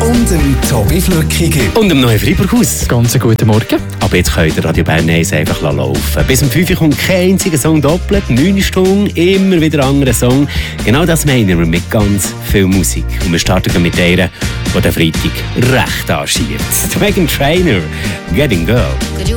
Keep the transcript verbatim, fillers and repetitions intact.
und dem Tobi Flückiger. Und dem neuen Freiburghaus. Ganz guten Morgen. Aber jetzt könnt ihr Radio Bern eins einfach laufen. Bis um fünf Uhr kommt kein einziger Song doppelt. neun Stunden, immer wieder ein anderer Song. Genau das meinen wir mit ganz viel Musik. Und wir starten mit der, die den Freitag recht anschiebt. Meghan Trainor, Getting Girl.